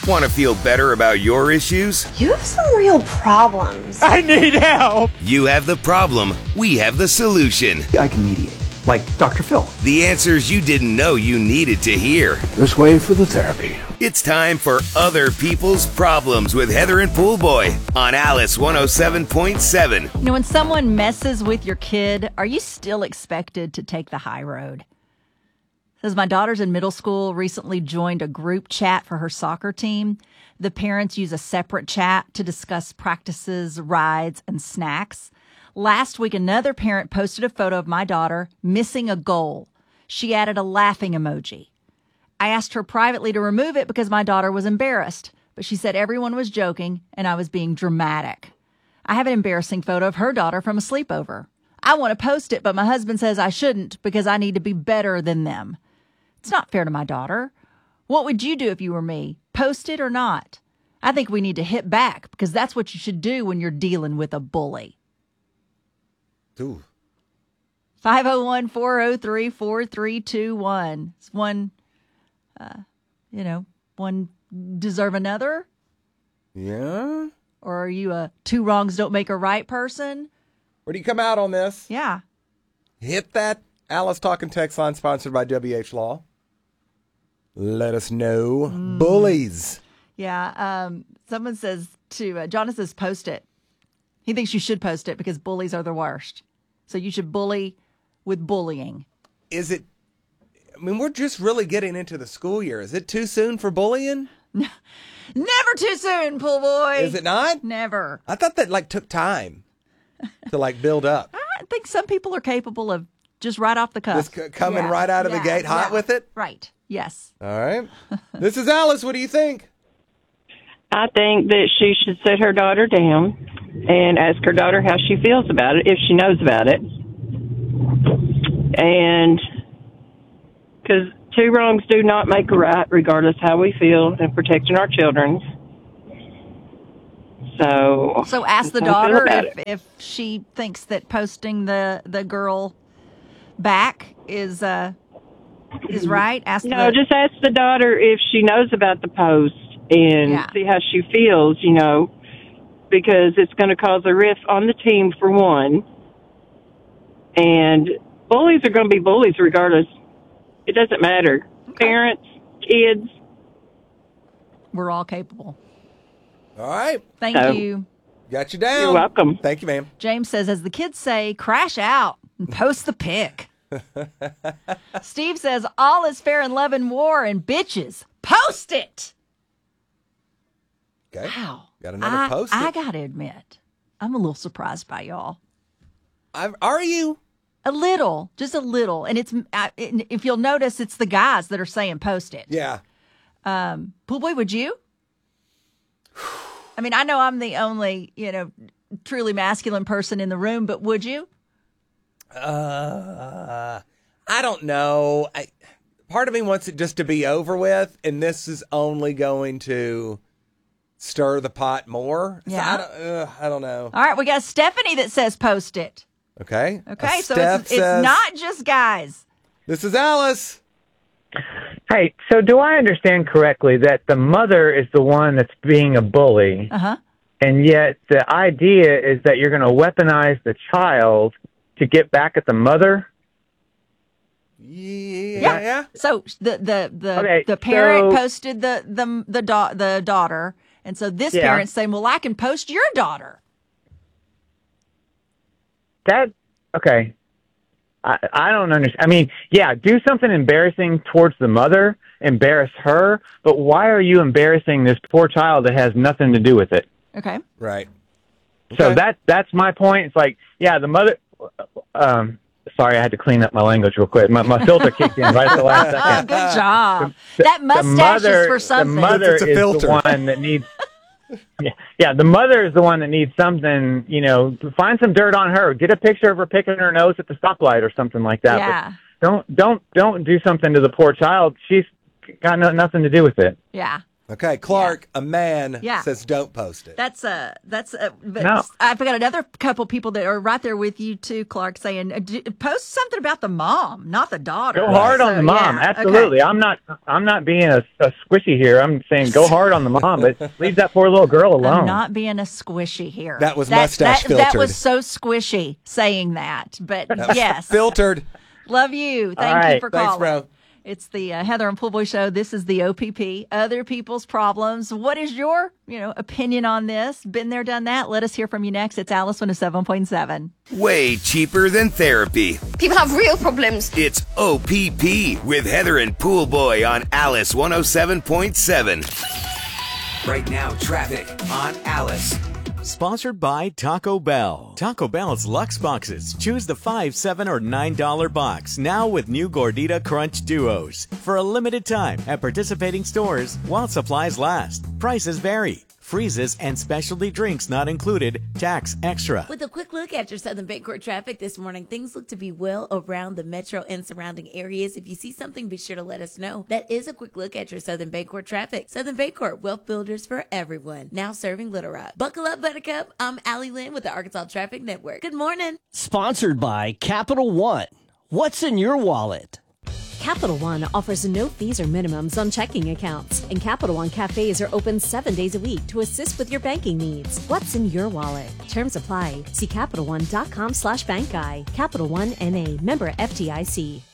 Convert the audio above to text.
Want to feel better about your issues? You have some real problems. I need help. You have the problem, we have the solution. I can mediate, like Dr. Phil. The answers you didn't know you needed to hear. This way for the therapy. It's time for Other People's Problems with Heather and Poolboy on Alice 107.7. You know, when someone messes with your kid, are you still expected to take the high road? Says my daughter's in middle school, recently joined a group chat for her soccer team. The parents use a separate chat to discuss practices, rides, and snacks. Last week, another parent posted a photo of my daughter missing a goal. She added a laughing emoji. I asked her privately to remove it because my daughter was embarrassed, but she said everyone was joking and I was being dramatic. I have an embarrassing photo of her daughter from a sleepover. I want to post it, but my husband says I shouldn't because I need to be better than them. It's not fair to my daughter. What would you do if you were me? Post it or not? I think we need to hit back because that's what you should do when you're dealing with a bully. Ooh. 501-403-4321. It's one, one deserve another? Yeah? Or are you a two wrongs don't make a right person? Where do you come out on this? Yeah. Hit that Alice Talking text line sponsored by WH Law. Let us know. Bullies. Yeah. Someone says Jonas says post it. He thinks you should post it because bullies are the worst. So you should bully with bullying. Is it, we're just really getting into the school year. Is it too soon for bullying? Never too soon, pool boy. Is it not? Never. I thought that took time to build up. I think some people are capable of just right off the cuff. Just coming right out of the gate hot with it? Right. Yes. All right. This is Alice. What do you think? I think that she should sit her daughter down and ask her daughter how she feels about it, if she knows about it. And because two wrongs do not make a right, regardless how we feel, and protecting our children. So ask the daughter if she thinks that posting the girl back is right. Just ask the daughter if she knows about the post and see how she feels, because it's going to cause a rift on the team for one. And bullies are going to be bullies regardless. It doesn't matter. Okay. Parents, kids. We're all capable. All right. Thank you. Got you down. You're welcome. Thank you, ma'am. James says, as the kids say, crash out and post the pic. Steve says, all is fair in love and war, and bitches, post it. Okay. Wow. Got another post. I got to admit, I'm a little surprised by y'all. Are you? A little, just a little. And if you'll notice, it's the guys that are saying post it. Yeah. Pool boy, would you? I mean, I know I'm the only, truly masculine person in the room, but would you? I don't know. Part of me wants it just to be over with, and this is only going to stir the pot more. Yeah. So I don't know. All right, we got Stephanie that says post it. Okay. Okay, so it's not just guys. This is Alice. Hey, so do I understand correctly that the mother is the one that's being a bully, and yet the idea is that you're going to weaponize the child to get back at the mother? Yeah. So the parent posted the daughter, and so this parent's saying, "Well, I can post your daughter." Okay. I don't understand. I mean, do something embarrassing towards the mother, embarrass her, but why are you embarrassing this poor child that has nothing to do with it? Okay. Right. So that's my point. It's like, the mother. Sorry, I had to clean up my language real quick. My filter kicked in right at the last second. Good job. That mustache is for something. The mother is the one that needs. The mother is the one that needs something. Find some dirt on her. Get a picture of her picking her nose at the stoplight or something like that. Yeah. But don't do something to the poor child. She's got nothing to do with it. Yeah. Okay, Clark, a man Yeah. says don't post it. But No. I've got another couple people that are right there with you too, Clark, saying post something about the mom, not the daughter. Go hard on the mom. yeah, Absolutely. okay. I'm not being a squishy here. I'm saying go hard on the mom, but leave that poor little girl alone. I'm not being a squishy here. That was mustache That filtered. was so squishy saying that. But yes. Filtered. Love you. Thank All you right. for calling. Thanks, bro. It's the Heather and Pool Boy Show. This is the OPP, Other People's Problems. What is your, opinion on this? Been there, done that? Let us hear from you next. It's Alice 107.7. Way cheaper than therapy. People have real problems. It's OPP with Heather and Pool Boy on Alice 107.7. Right now, traffic on Alice. Sponsored by Taco Bell. Taco Bell's Luxe Boxes. Choose the $5, $7, or $9 box. Now with new Gordita Crunch Duos. For a limited time at participating stores while supplies last. Prices vary. Freezes and specialty drinks not included. Tax extra. With a quick look at your Southern Bayport traffic this morning, things look to be well around the metro and surrounding areas. If you see something, be sure to let us know. That is a quick look at your Southern Bayport traffic. Southern Bayport, wealth builders for everyone. Now serving Little Rock. Buckle up, Buttercup. I'm Allie Lynn with the Arkansas Traffic Network. Good morning. Sponsored by Capital One. What's in your wallet? Capital One offers no fees or minimums on checking accounts, and Capital One cafes are open 7 days a week to assist with your banking needs. What's in your wallet? Terms apply. See CapitalOne.com/bankguy. Capital One N.A. Member FDIC.